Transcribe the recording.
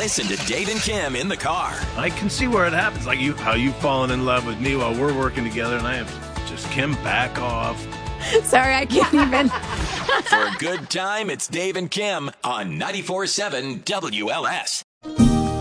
Listen to Dave and Kim in the car. I can see where it happens, like how you've fallen in love with me while we're working together, and I have just Kim back off. Sorry, I can't even. For a good time, it's Dave and Kim on 94.7 WLS.